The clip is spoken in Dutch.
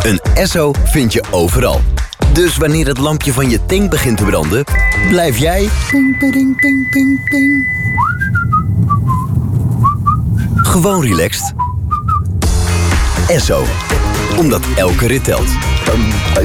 Een Esso vind je overal. Dus wanneer het lampje van je tank begint te branden, blijf jij ping, ping, ping, ping, ping. Gewoon relaxed. Esso. Omdat elke rit telt.